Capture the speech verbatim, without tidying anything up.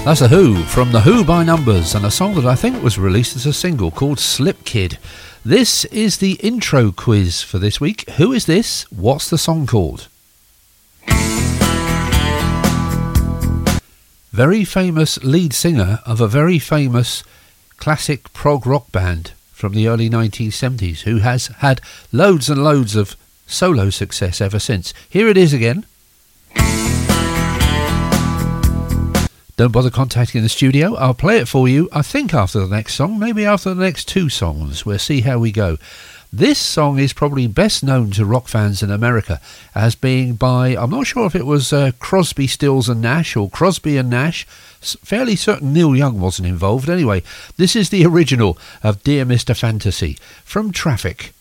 That's The Who, from The Who by Numbers, and a song that I think was released as a single called Slip Kid. This is the intro quiz for this week. Who is this? What's the song called? Very famous lead singer of a very famous classic prog rock band from the early nineteen seventies, who has had loads and loads of solo success ever since. Here it is again. Don't bother contacting the studio. I'll play it for you, I think, after the next song, maybe after the next two songs. We'll see how we go. This song is probably best known to rock fans in America as being by, I'm not sure if it was uh, Crosby, Stills and Nash or Crosby and Nash. Fairly certain Neil Young wasn't involved. Anyway, this is the original of Dear Mister Fantasy from Traffic.